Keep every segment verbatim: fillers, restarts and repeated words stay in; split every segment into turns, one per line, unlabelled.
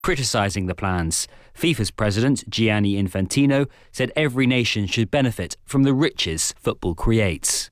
criticising the plans. FIFA's president, Gianni Infantino, said every nation should benefit from the riches football creates.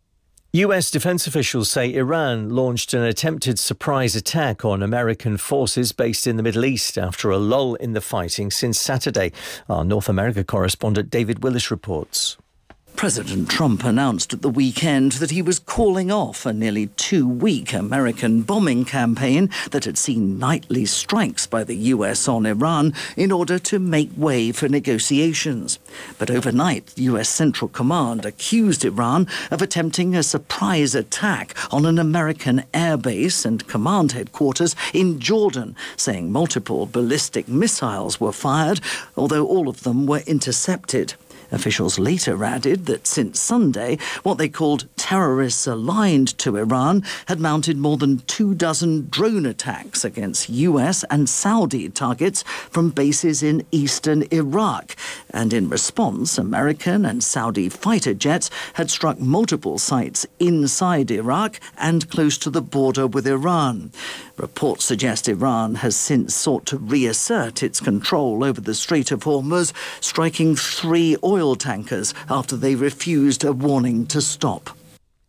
U S defense officials say Iran launched an attempted surprise attack on American forces based in the Middle East after a lull in the fighting since Saturday. Our North America correspondent David Willis reports.
President Trump announced at the weekend that he was calling off a nearly two-week American bombing campaign that had seen nightly strikes by the U S on Iran in order to make way for negotiations. But overnight, U S Central Command accused Iran of attempting a surprise attack on an American airbase and command headquarters in Jordan, saying multiple ballistic missiles were fired, although all of them were intercepted. Officials later added that since Sunday, what they called terrorists aligned to Iran had mounted more than two dozen drone attacks against U S and Saudi targets from bases in eastern Iraq. And in response, American and Saudi fighter jets had struck multiple sites inside Iraq and close to the border with Iran. Reports suggest Iran has since sought to reassert its control over the Strait of Hormuz, striking three oil tankers after they refused a warning to stop.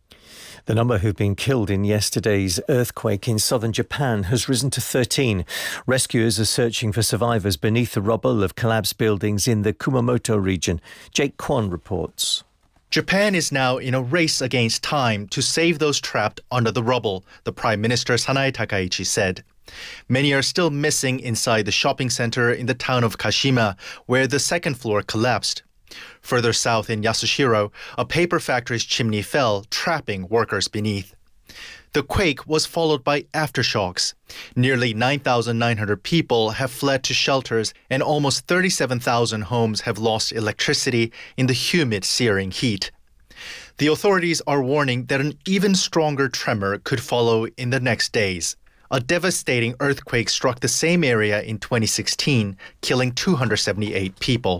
The number who've been killed in yesterday's earthquake in southern Japan has risen to thirteen. Rescuers are searching for survivors beneath the rubble of collapsed buildings in the Kumamoto region. Jake Kwon reports.
Japan is now in a race against time to save those trapped under the rubble, the Prime Minister Sanae Takaichi said. Many are still missing inside the shopping center in the town of Kashima, where the second floor collapsed. Further south in Yasushiro, a paper factory's chimney fell, trapping workers beneath. The quake was followed by aftershocks. Nearly nine thousand nine hundred people have fled to shelters, and almost thirty-seven thousand homes have lost electricity in the humid, searing heat. The authorities are warning that an even stronger tremor could follow in the next days. A devastating earthquake struck the same area in twenty sixteen, killing two hundred seventy-eight people.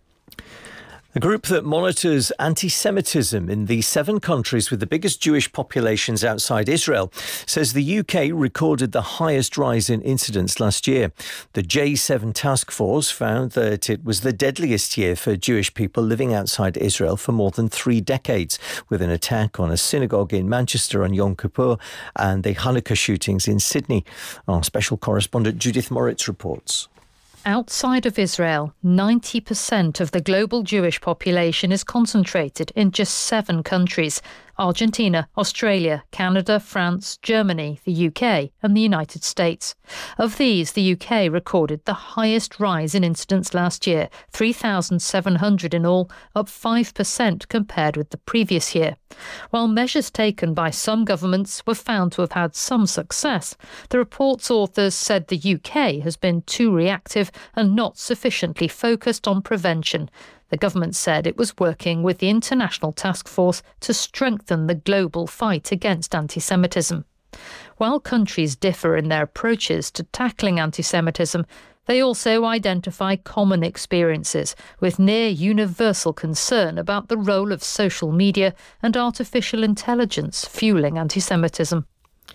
A group that monitors anti-Semitism in the seven countries with the biggest Jewish populations outside Israel says the U K recorded the highest rise in incidents last year. The J seven task force found that it was the deadliest year for Jewish people living outside Israel for more than three decades, with an attack on a synagogue in Manchester on Yom Kippur and the Hanukkah shootings in Sydney. Our special correspondent Judith Moritz reports.
Outside of Israel, ninety percent of the global Jewish population is concentrated in just seven countries: Argentina, Australia, Canada, France, Germany, the U K and the United States. Of these, the U K recorded the highest rise in incidents last year, three thousand seven hundred in all, up five percent compared with the previous year. While measures taken by some governments were found to have had some success, the report's authors said the U K has been too reactive and not sufficiently focused on prevention. The government said it was working with the International Task Force to strengthen the global fight against anti-Semitism. While countries differ in their approaches to tackling anti-Semitism, they also identify common experiences with near universal concern about the role of social media and artificial intelligence fueling anti-Semitism.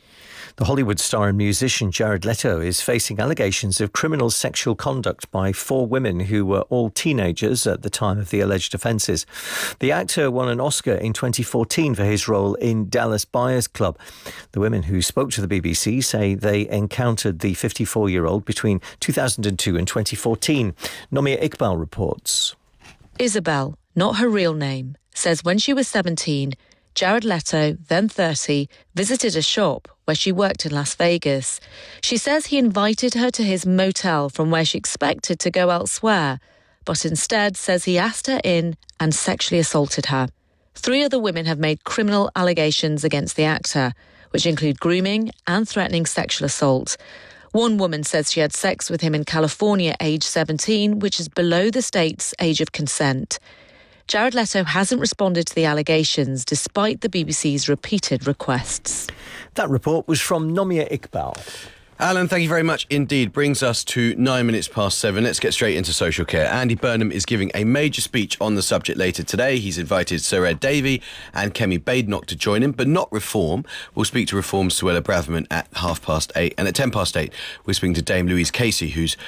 The Hollywood star and musician Jared Leto is facing allegations of criminal sexual conduct by four women who were all teenagers at the time of the alleged offences. The actor won an Oscar in twenty fourteen for his role in Dallas Buyers Club. The women who spoke to the B B C say they encountered the fifty-four-year-old between two thousand two and twenty fourteen. Nomia Iqbal reports.
Isabel, not her real name, says when she was seventeen, Jared Leto, then thirty, visited a shop where she worked in Las Vegas. She says he invited her to his motel from where she expected to go elsewhere, but instead says he asked her in and sexually assaulted her. Three other women have made criminal allegations against the actor, which include grooming and threatening sexual assault. One woman says she had sex with him in California at age seventeen, which is below the state's age of consent. Jared Leto hasn't responded to the allegations despite the B B C's repeated requests.
That report was from Nomia Iqbal.
Alan, thank you very much indeed. Brings us to nine minutes past seven. Let's get straight into social care. Andy Burnham is giving a major speech on the subject later today. He's invited Sir Ed Davey and Kemi Badenoch to join him, but not Reform. We'll speak to Reform's Suella Braverman at half past eight. And at ten past eight, we're speaking to Dame Louise Casey, who's